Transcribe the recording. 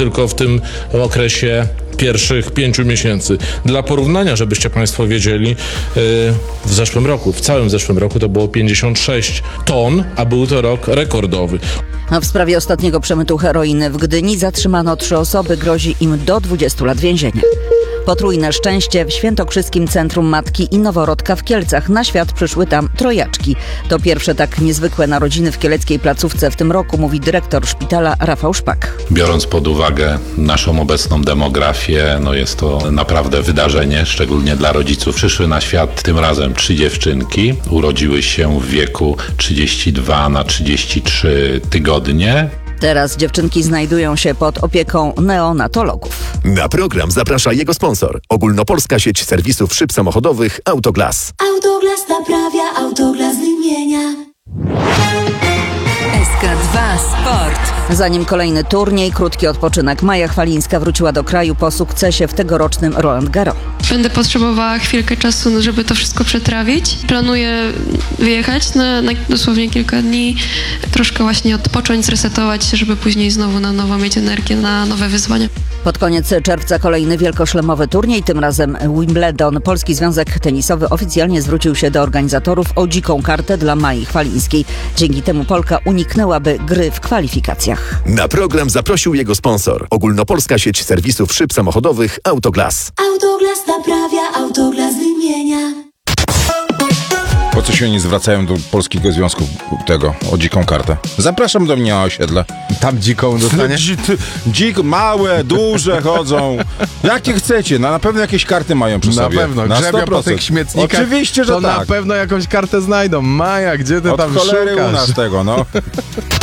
tylko w tym okresie pierwszych 5 miesięcy. Dla porównania, żebyście Państwo wiedzieli, w zeszłym roku, w całym zeszłym roku to było 56 ton, a był to rok rekordowy. A w sprawie ostatniego przemytu heroiny w Gdyni zatrzymano 3 osoby, grozi im do 20 lat więzienia. Potrójne szczęście w Świętokrzyskim Centrum Matki i Noworodka w Kielcach. Na świat przyszły tam trojaczki. To pierwsze tak niezwykłe narodziny w kieleckiej placówce w tym roku, mówi dyrektor szpitala Rafał Szpak. Biorąc pod uwagę naszą obecną demografię, jest to naprawdę wydarzenie, szczególnie dla rodziców. Przyszły na świat tym razem 3 dziewczynki. Urodziły się w wieku 32 na 33 tygodnie. Teraz dziewczynki znajdują się pod opieką neonatologów. Na program zaprasza jego sponsor. Ogólnopolska sieć serwisów szyb samochodowych Autoglas. Autoglas naprawia, Autoglas wymienia. SK2 Sport. Zanim kolejny turniej, krótki odpoczynek. Maja Chwalińska wróciła do kraju po sukcesie w tegorocznym Roland Garros. Będę potrzebowała chwilkę czasu, żeby to wszystko przetrawić. Planuję wyjechać na dosłownie kilka dni, troszkę właśnie odpocząć, zresetować się, żeby później znowu na nowo mieć energię na nowe wyzwania. Pod koniec czerwca kolejny wielkoszlemowy turniej, tym razem Wimbledon. Polski Związek Tenisowy oficjalnie zwrócił się do organizatorów o dziką kartę dla Mai Chwalińskiej. Dzięki temu Polka uniknęłaby gry w kwalifikacjach. Na program zaprosił jego sponsor. Ogólnopolska sieć serwisów szyb samochodowych Autoglas. Autoglas naprawia, Autoglas wymienia. Po co się oni zwracają do Polskiego Związku o dziką kartę? Zapraszam do mnie na osiedle. Tam dziką dostanie? Małe, duże chodzą. Jakie chcecie? Na pewno jakieś karty mają przy sobie. Na pewno. Grzebią po tych śmietnikach. Oczywiście, że to tak. Na pewno jakąś kartę znajdą. Maja, gdzie ty Od tam cholery szukasz? u nas tego,